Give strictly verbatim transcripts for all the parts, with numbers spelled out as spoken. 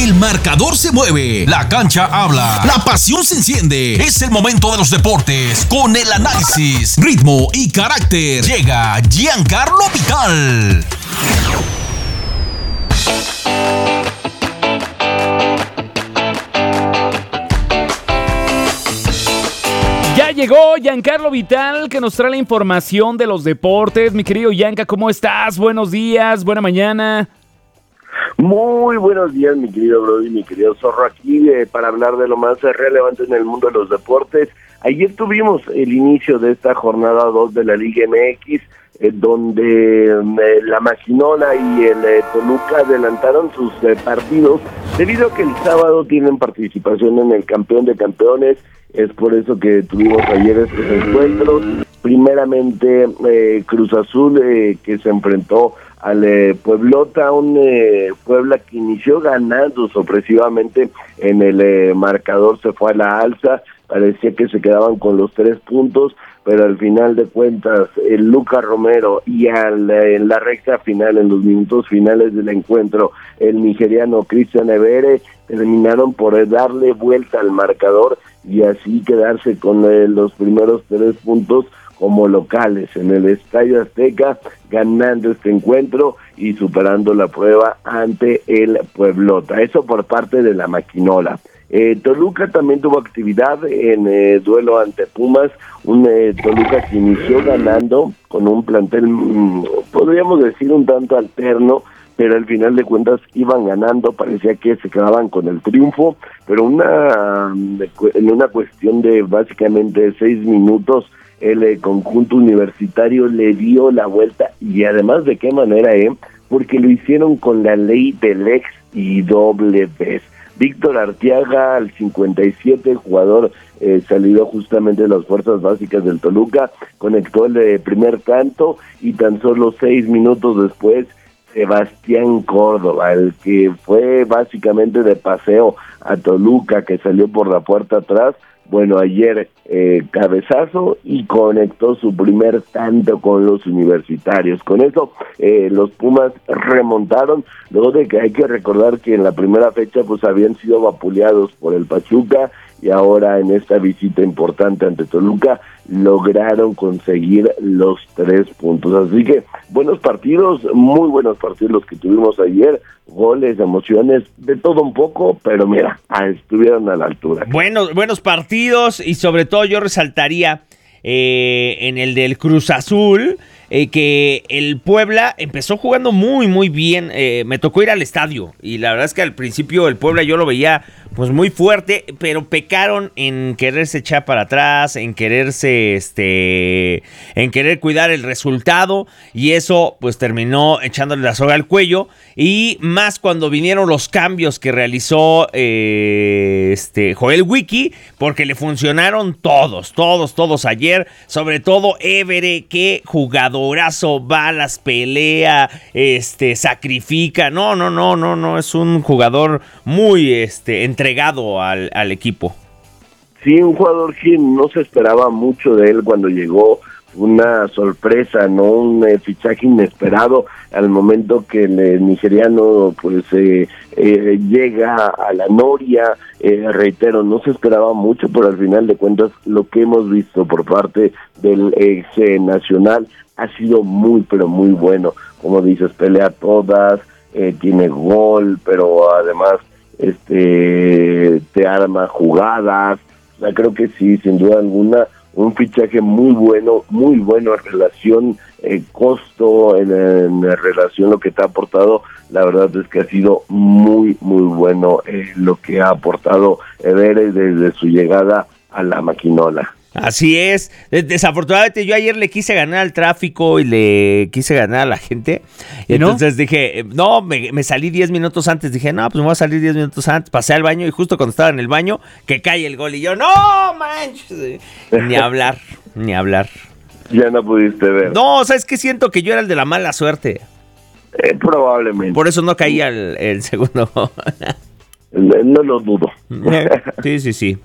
El marcador se mueve, la cancha habla, la pasión se enciende. Es el momento de los deportes con el análisis, ritmo y carácter. Llega Giancarlo Vital. Ya llegó Giancarlo Vital, que nos trae la información de los deportes. Mi querido Gianca, ¿cómo estás? Buenos días, buena mañana. Muy buenos días, mi querido Brody, mi querido Zorro, aquí eh, para hablar de lo más relevante en el mundo de los deportes. Ayer tuvimos el inicio de esta jornada dos de la Liga M X, eh, donde eh, la Maquinola y el eh, Toluca adelantaron sus eh, partidos, debido a que el sábado tienen participación en el Campeón de Campeones. Es por eso que tuvimos ayer estos encuentros. Primeramente, eh, Cruz Azul, eh, que se enfrentó al eh, Pueblota, un eh, Puebla que inició ganando sorpresivamente en el eh, marcador, se fue a la alza, parecía que se quedaban con los tres puntos, pero al final de cuentas el Lucas Romero y al, eh, en la recta final, en los minutos finales del encuentro, el nigeriano Cristian Evere terminaron por darle vuelta al marcador y así quedarse con eh, los primeros tres puntos como locales en el Estadio Azteca, ganando este encuentro y superando la prueba ante el Pueblota. Eso por parte de la Maquinola. Eh, Toluca también tuvo actividad en eh, duelo ante Pumas, un eh, Toluca que inició ganando con un plantel, mmm, podríamos decir un tanto alterno, pero al final de cuentas iban ganando, parecía que se quedaban con el triunfo, pero una en una cuestión de básicamente seis minutos, el eh, conjunto universitario le dio la vuelta, y además de qué manera, eh, porque lo hicieron con la ley del ex y doble vez. Víctor Arteaga, al cincuenta y siete, jugador eh, salido justamente de las fuerzas básicas del Toluca, conectó el eh, primer tanto, y tan solo seis minutos después, Sebastián Córdoba, el que fue básicamente de paseo a Toluca, que salió por la puerta atrás, bueno, ayer eh, cabezazo y conectó su primer tanto con los universitarios. Con eso eh, los Pumas remontaron, luego de que hay que recordar que en la primera fecha pues habían sido vapuleados por el Pachuca, y ahora en esta visita importante ante Toluca lograron conseguir los tres puntos. Así que buenos partidos, muy buenos partidos los que tuvimos ayer, goles, emociones, de todo un poco, pero mira, estuvieron a la altura. Buenos, buenos partidos, y sobre todo yo resaltaría eh, en el del Cruz Azul, eh, que el Puebla empezó jugando muy muy bien. Eh, me tocó ir al estadio y la verdad es que al principio el Puebla yo lo veía pues muy fuerte, pero pecaron en quererse echar para atrás, en quererse, este, en querer cuidar el resultado, y eso pues terminó echándole la soga al cuello, y más cuando vinieron los cambios que realizó eh, este Joel Wiki, porque le funcionaron todos, todos, todos ayer, sobre todo Evere, que jugadorazo, balas, pelea, este, sacrifica, no, no, no, no, no, es un jugador muy, este, entre entregado al, al equipo. Sí, un jugador que no se esperaba mucho de él cuando llegó, una sorpresa, no un eh, fichaje inesperado al momento que el eh, nigeriano pues eh, eh, llega a la Noria. Eh, reitero, no se esperaba mucho, pero al final de cuentas lo que hemos visto por parte del ex eh, nacional ha sido muy, pero muy bueno. Como dices, pelea todas, eh, tiene gol, pero además este te arma jugadas. O sea, creo que sí, sin duda alguna, un fichaje muy bueno, muy bueno en relación eh, costo, en, en relación a lo que te ha aportado. La verdad es que ha sido muy, muy bueno eh, lo que ha aportado Evere desde su llegada a la Maquinola. Así es. Desafortunadamente yo ayer le quise ganar al tráfico y le quise ganar a la gente. Y ¿no? Entonces dije, no, me, me salí diez minutos antes. Dije, no, pues me voy a salir diez minutos antes. Pasé al baño y justo cuando estaba en el baño, que cae el gol. Y yo, no, manches. Ni hablar, ni hablar. Ya no pudiste ver. No, ¿sabes qué? Siento que yo era el de la mala suerte. Eh, probablemente. Por eso no caía el, el segundo. No lo dudo. Sí, sí, sí.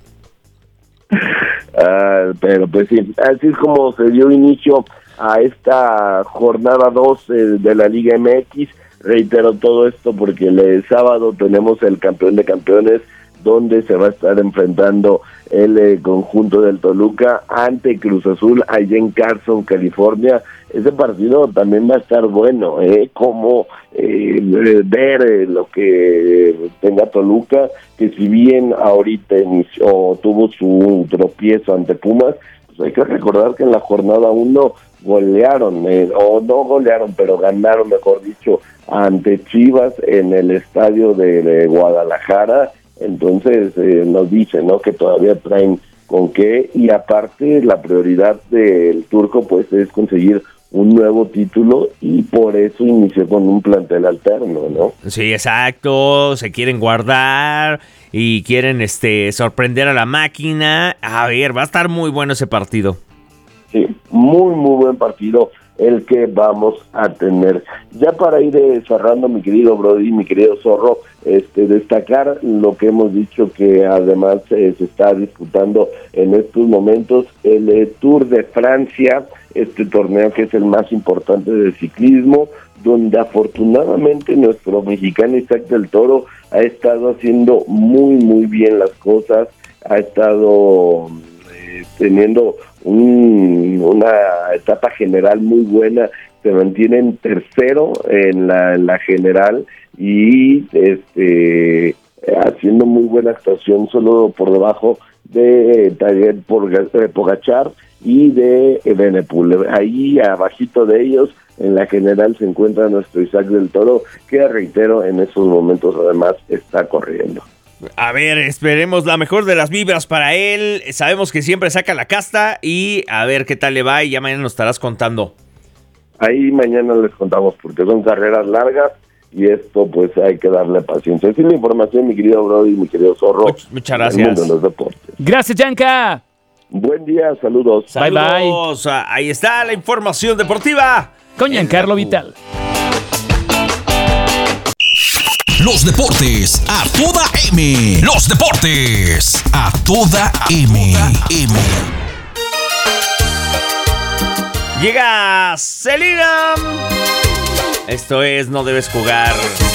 Uh, pero pues sí, así es como se dio inicio a esta jornada dos eh, de la Liga M X, reitero todo esto porque el sábado tenemos el campeón de campeones, donde se va a estar enfrentando el eh, conjunto del Toluca ante Cruz Azul allá en Carson, California. Ese partido también va a estar bueno, ¿eh? Como eh, ver eh, lo que tenga Toluca, que si bien ahorita inició, tuvo su tropiezo ante Pumas, pues hay que recordar que en la jornada uno golearon, eh, o no golearon, pero ganaron, mejor dicho, ante Chivas en el estadio de, de Guadalajara. Entonces eh, nos dicen, ¿no?, que todavía traen con qué, y aparte la prioridad del turco pues es conseguir un nuevo título, y por eso inició con un plantel alterno, ¿no? Sí, exacto, se quieren guardar y quieren este sorprender a la máquina. A ver, va a estar muy bueno ese partido. Sí, muy muy buen partido el que vamos a tener. Ya para ir eh, cerrando, mi querido Brody, mi querido Zorro, este destacar lo que hemos dicho, que además eh, se está disputando en estos momentos el eh, Tour de Francia, este torneo que es el más importante del ciclismo, donde afortunadamente nuestro mexicano Isaac del Toro ha estado haciendo muy muy bien las cosas, ha estado eh, teniendo un, una etapa general muy buena, se mantiene en tercero en la, en la general, y este haciendo muy buena actuación, solo por debajo de Tadej Pogačar y de Evenepoel. Ahí abajito de ellos en la general se encuentra nuestro Isaac del Toro, que reitero en estos momentos además está corriendo. A ver, esperemos la mejor de las vibras para él. Sabemos que siempre saca la casta, y a ver qué tal le va, y ya mañana nos estarás contando. Ahí mañana les contamos, porque son carreras largas y esto pues hay que darle paciencia. Esa es la información, mi querido Brody, mi querido Zorro. Much, muchas gracias. Mundo de los deportes. Gracias, Yanka. Buen día, saludos. Saludos. Bye, bye. Ahí está la información deportiva con Giancarlo Vital. Los deportes a toda M. Los deportes a toda M. M. Llega Selena. Esto es No Debes Jugar.